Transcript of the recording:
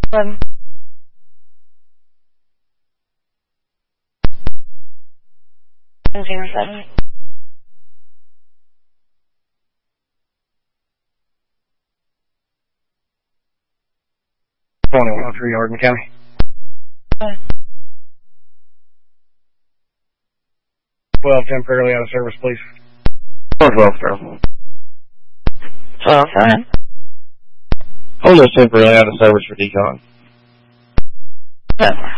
7. Hardin County. 12 temporarily out of service, please. 12, sir. 12, 7. Hold us temporarily out of service for decon. 7.